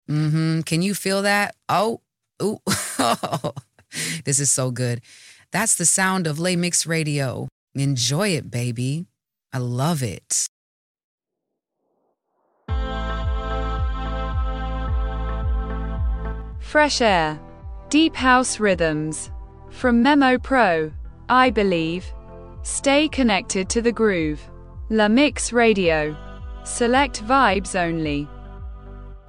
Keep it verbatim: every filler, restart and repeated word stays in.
Mm-hmm. Can you feel that? Oh, ooh. This is so good. That's the sound of Les Mix Radio. Enjoy it, baby. I love it. Fresh Air. Deep House Rhythms. From Memo Pro. I Believe. Stay connected to the groove. La Mix Radio. Select vibes only.